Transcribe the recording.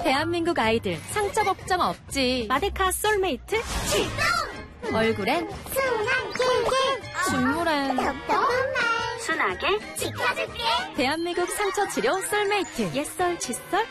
대한민국 아이들 상처 걱정 없지. 마데카 솔메이트 출동! 얼굴엔 순한 길게 식물엔 똑똑한 말 순하게 지켜줄게. 대한민국 상처 치료 솔메이트. 옛설, 칫솔,